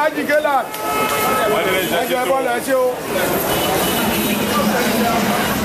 Alhaji Gela. Ẹ jẹ́ bọ́ọ̀lù ẹ ṣé o.